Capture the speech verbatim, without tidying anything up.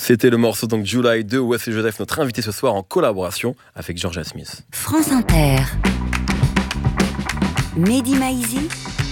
C'était le morceau donc July de Wesley Joseph, notre invité ce soir en collaboration avec Georgia Smith. France Inter. Mehdi Maizi